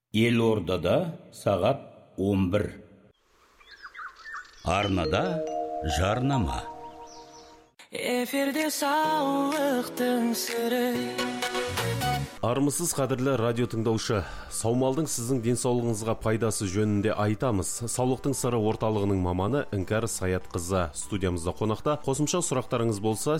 Елордада сағат 11. Арнада жарнама. Эфирде саулықтың сыры. Армысыз қадірлі радио тыңдаушы, саумалдың сіздің денсаулығыңызға пайдасы жөнінде айтамыз. Саулықтың сыры орталығының маманы Іңкәр Саятқызы студиямызда қонақта. Қосымша сұрақтарыңыз болса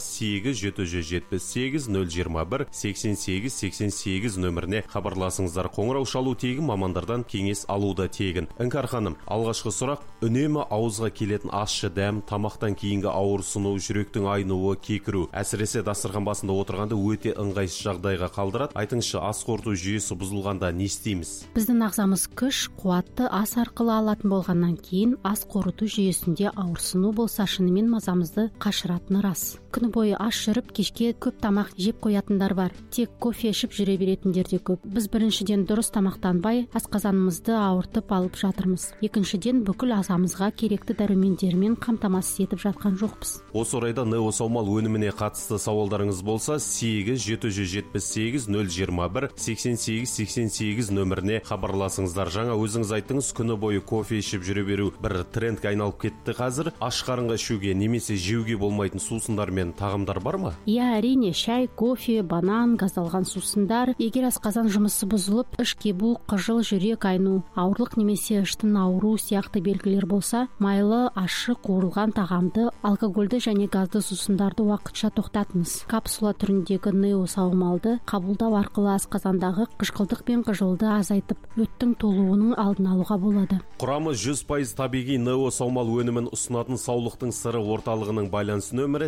8-778-021-88-88 нөміріне хабарласыңыздар. Қоңырау шалу тегін, мамандардан кеңес алуды тегін. Іңкәр ханым, алғашқы сұрақ: үнемі ауызға келетін ащы дәм, тамақтан кейінгі ауырсыну, жүректің айнуы, кекіру, әсіресе дастархан басында отырғанда өте ыңғайсыз жағдайға қалдырады. Айтыңызшы, ас қорыту жүйесі бұзылғанда не істейміз? Біздің ағзамыз күш, қуатты ас арқылы алатын болғаннан кейін ас қорыту жүйесінде ауырсыну болса шынымен мазамызды қашыратыны рас. Күні бойы аш жүріп, кешке көп тамақ жеп қоятындар бар. Тек кофе ішіп жүре беретіндер де көп. Біз біріншіден дұрыс тамақтанбай, асқазанымызды ауыртып алып жатырмыз. Екіншіден бүкіл ағзамызға керекті дәрумендермен қамтамасыз етіп жатқан жоқпыз. Осы орайда Нео Саумал өніміне қатысты сауалдарыңыз болса 8-778-021-88-88 нөміріне хабарласыңыздар. Жаңа өзіңіз айттыңыз, күні бойы кофе ішіп жүре беру бір трендке айналып кетті қазір. Аш қарынға ішуге немесе жеуге болмайтын сусындар мен тағамдар бар ма? Иә, әрине, шай, кофе, банан, газдалған сусындар. Егер асқазан жұмысы бұзылып, іш кебу, қыжыл, жүрек айну, ауырлық немесе іштің ауыру сияқты белгілер болса, майлы, ащы, қуырылған тағамды, алкогольді және газды сусындарды уақытша тоқтатыңыз. Капсула түріндегі Нео Саумалды қабылдау арқылы асқазандағы қышқылдық пен қыжылды азайтып, өттің толуының алдын алуға болады. Құрамы 100% табиғи Нео Саумал өнімін ұсынатын саулықтың сыры орталығының байланыс нөмірі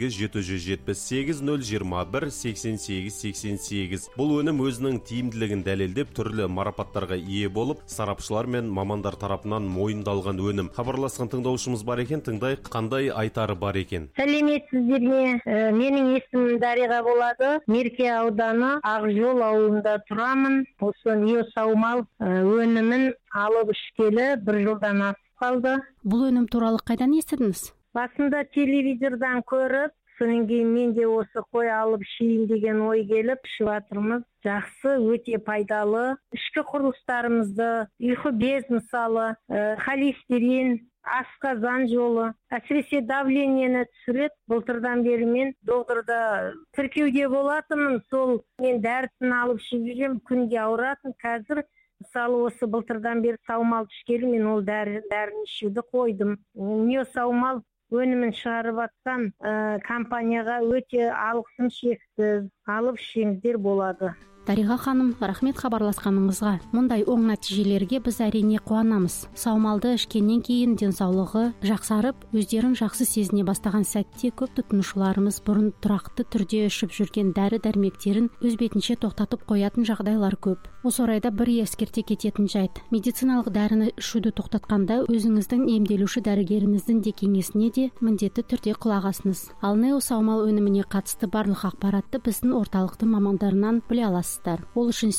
8-778-021-88-88. Бұл өнім өзінің тиімділігін дәлелдеп, түрлі марапаттарға ие болып, сарапшылар мен мамандар тарапынан мойындалған өнім. Хабарласқан тыңдаушымыз бар екен, тыңдайық, қандай айтары бар екен? Сәлеметсіздер ме? Менің есімім Дариға болады. Мерке ауданы Ақжол ауылында тұрамын. Осы Нео Саумал өнімін алып ішкелі 1 жылдан асып қалды. Бұл өнім туралы қайдан естідіңіз? Басында телевизордан көріп, содан кейін мен де осы қой алып ішейін деген ой келіп ішіп жатырмыз. Жақсы, өте пайдалы. Ішкі құрылыстарымызды, ұйқы без мысалы, холестерин, асқазан жолы, әсіресе давлениені түсіреді. Былтырдан бері мен докторда тіркеуде болатынмын, сол мен дәрісін алып ішіп жүрем, күнде ауыратын. Қазір мысалы осы былтырдан бері саумал ішкелі мен ол дәріні ішуді қойдым. Нео Саумал өнімін шығарып жатқан компанияға өте алғысым шексіз. Алып ішіңіздер болады. Дариға ханым, рахмет хабарласқаныңызға. Мұндай оң нәтижелерге біз әрине қуанамыз. Саумалды ішкеннен кейін денсаулығы жақсарып, өздерін жақсы сезіне бастаған сәтте көп тұтынушыларымыз бұрын тұрақты түрде ішіп жүрген дәрі-дәрмектерін өз бетінше тоқтатып қоятын жағдайлар көп. Осы орайда бір ескерте кететін жайт: медициналық дәріні ішуді тоқтатқанда өзіңіздің емделуші дәрігеріңіздің де кеңесіне де міндетті түрде құлақ асыңыз. Ал Нео Саумал өніміне қатысты барлық ақпаратты біздің орталықтың мамандарынан біле аласыз. Ол үшін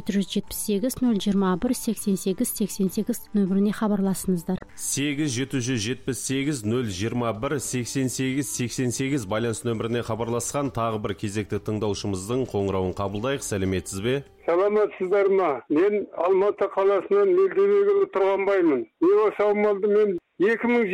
8-778-021-88-88 нөміріне хабарласыңыздар. 8-778-021-88-88 байланыс нөміріне хабарласқан тағы бір кезекті тыңдаушымыздың қоңырауын қабылдайық. Сәлеметсіз бе? Саламатсыздар ма? Мен Алматы қаласынан Мелдебекұлы Тұрғанбаймын. Нео Саумалды мен 2000